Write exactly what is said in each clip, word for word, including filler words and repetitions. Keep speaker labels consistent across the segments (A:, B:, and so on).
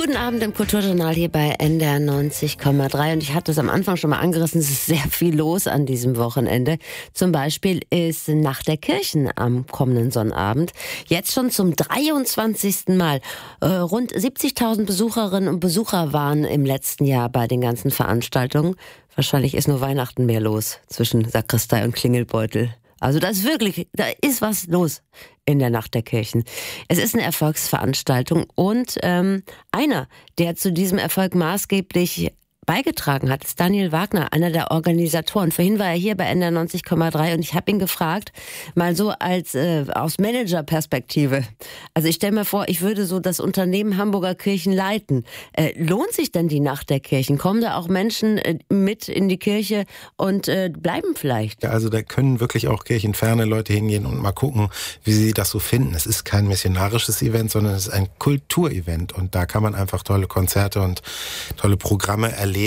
A: Guten Abend im Kulturjournal hier bei N D R neunzig Komma drei. Und ich hatte es am Anfang schon mal angerissen, es ist sehr viel los an diesem Wochenende. Zum Beispiel ist Nacht der Kirchen am kommenden Sonnabend. Jetzt schon zum dreiundzwanzigsten Mal. Äh, rund siebzigtausend Besucherinnen und Besucher waren im letzten Jahr bei den ganzen Veranstaltungen. Wahrscheinlich ist nur Weihnachten mehr los zwischen Sakristei und Klingelbeutel. Also da ist wirklich, da ist was los in der Nacht der Kirchen. Es ist eine Erfolgsveranstaltung und ähm, einer, der zu diesem Erfolg maßgeblich beigetragen hat, ist Daniel Wagner, einer der Organisatoren. Vorhin war er hier bei N D R neunzig Komma drei und ich habe ihn gefragt, mal so als äh, aus Managerperspektive. Also ich stelle mir vor, ich würde so das Unternehmen Hamburger Kirchen leiten. Äh, lohnt sich denn die Nacht der Kirchen? Kommen da auch Menschen äh, mit in die Kirche und äh, bleiben vielleicht?
B: Ja, also da können wirklich auch kirchenferne Leute hingehen und mal gucken, wie sie das so finden. Es ist kein missionarisches Event, sondern es ist ein Kulturevent und da kann man einfach tolle Konzerte und tolle Programme erleben.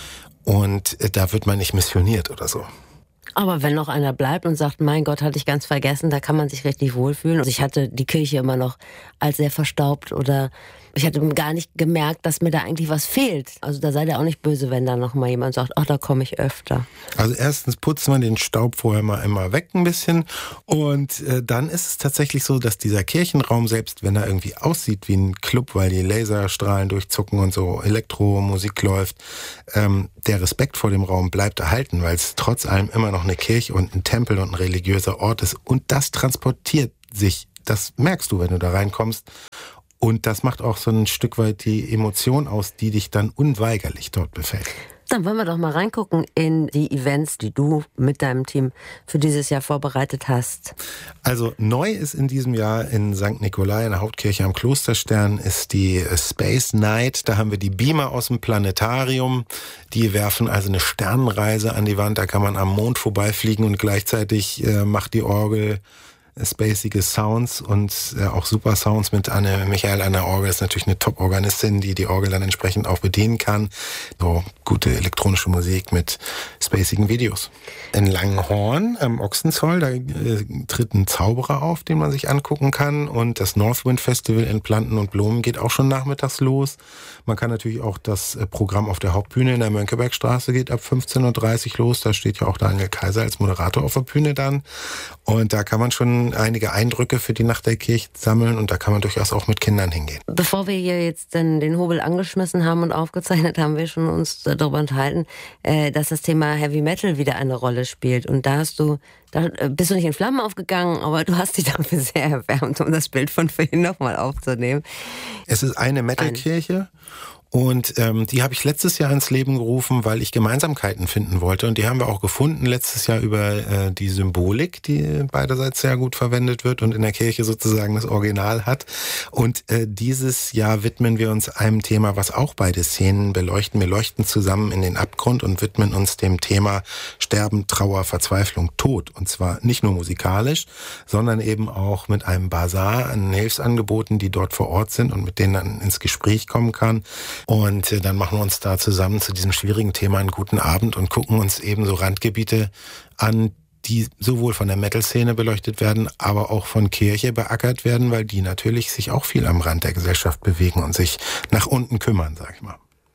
B: Und da wird man nicht missioniert oder so.
A: Aber wenn noch einer bleibt und sagt, mein Gott, hatte ich ganz vergessen, da kann man sich richtig wohlfühlen. Also ich hatte die Kirche immer noch als sehr verstaubt oder ich hatte gar nicht gemerkt, dass mir da eigentlich was fehlt. Also da seid ihr auch nicht böse, wenn da noch mal jemand sagt, ach, da komme ich öfter.
B: Also erstens putzt man den Staub vorher mal immer weg ein bisschen und äh, dann ist es tatsächlich so, dass dieser Kirchenraum, selbst wenn er irgendwie aussieht wie ein Club, weil die Laserstrahlen durchzucken und so Elektromusik läuft, ähm, der Respekt vor dem Raum bleibt erhalten, weil es trotz allem immer noch eine Kirche und ein Tempel und ein religiöser Ort ist und das transportiert sich. Das merkst du, wenn du da reinkommst. Und das macht auch so ein Stück weit die Emotion aus, die dich dann unweigerlich dort befällt.
A: Dann wollen wir doch mal reingucken in die Events, die du mit deinem Team für dieses Jahr vorbereitet hast.
B: Also neu ist in diesem Jahr in Sankt Nikolai, in der Hauptkirche am Klosterstern, ist die Space Night. Da haben wir die Beamer aus dem Planetarium. Die werfen also eine Sternenreise an die Wand. Da kann man am Mond vorbeifliegen und gleichzeitig äh, macht die Orgel spacige Sounds und äh, auch super Sounds mit Anne Michael an der Orgel. Ist natürlich eine Top-Organistin, die die Orgel dann entsprechend auch bedienen kann. So gute elektronische Musik mit spacigen Videos. In Langenhorn am Ochsenzoll, da äh, tritt ein Zauberer auf, den man sich angucken kann. Und das Northwind Festival in Planten und Blumen geht auch schon nachmittags los. Man kann natürlich auch das äh, Programm auf der Hauptbühne in der Mönckebergstraße geht ab fünfzehn Uhr dreißig los. Da steht ja auch Daniel Kaiser als Moderator auf der Bühne dann. Und da kann man schon einige Eindrücke für die Nacht der Kirche sammeln und da kann man durchaus auch mit Kindern hingehen.
A: Bevor wir hier jetzt dann den Hobel angeschmissen haben und aufgezeichnet haben, wir schon uns darüber unterhalten, dass das Thema Heavy Metal wieder eine Rolle spielt. Und da hast du, da bist du nicht in Flammen aufgegangen, aber du hast dich dafür sehr erwärmt, um das Bild von vorhin nochmal aufzunehmen.
B: Es ist eine Metal-Kirche. Und ähm, die habe ich letztes Jahr ins Leben gerufen, weil ich Gemeinsamkeiten finden wollte. Und die haben wir auch gefunden letztes Jahr über äh, die Symbolik, die beiderseits sehr gut verwendet wird und in der Kirche sozusagen das Original hat. Und äh, dieses Jahr widmen wir uns einem Thema, was auch beide Szenen beleuchten. Wir leuchten zusammen in den Abgrund und widmen uns dem Thema Sterben, Trauer, Verzweiflung, Tod. Und zwar nicht nur musikalisch, sondern eben auch mit einem Basar an Hilfsangeboten, die dort vor Ort sind und mit denen man ins Gespräch kommen kann. Und äh, dann machen wir uns da zusammen zu diesem schwierigen Thema einen guten Abend und gucken uns eben so Randgebiete an, die sowohl von der Metal-Szene beleuchtet werden, aber auch von Kirche beackert werden, weil die natürlich sich auch viel am Rand der Gesellschaft bewegen und sich nach unten kümmern, sag ich mal.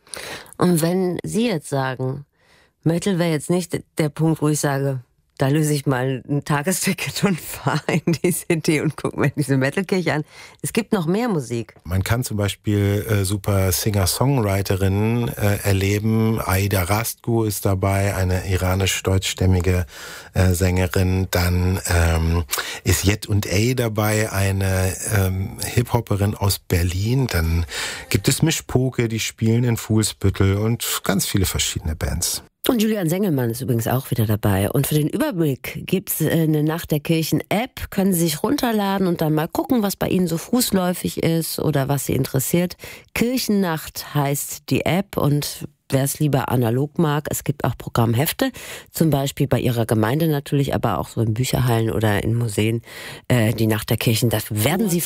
A: Und wenn Sie jetzt sagen, Metal wäre jetzt nicht der Punkt, wo ich sage, da löse ich mal ein Tagesticket und fahre in die City und gucke mir diese Metalkirche an. Es gibt noch mehr Musik.
B: Man kann zum Beispiel äh, super Singer-Songwriterinnen äh, erleben. Aida Rastgu ist dabei, eine iranisch-deutschstämmige äh, Sängerin. Dann ähm, ist Jet und A dabei, eine ähm, Hip-Hopperin aus Berlin. Dann gibt es Mischpoke, die spielen in Fuhlsbüttel und ganz viele verschiedene Bands.
A: Und Julian Sengelmann ist übrigens auch wieder dabei. Und für den Überblick gibt's eine Nacht der Kirchen-App. Können Sie sich runterladen und dann mal gucken, was bei Ihnen so fußläufig ist oder was Sie interessiert. Kirchennacht heißt die App und wer es lieber analog mag, es gibt auch Programmhefte, zum Beispiel bei Ihrer Gemeinde natürlich, aber auch so in Bücherhallen oder in Museen. Äh, die Nacht der Kirchen, das werden Sie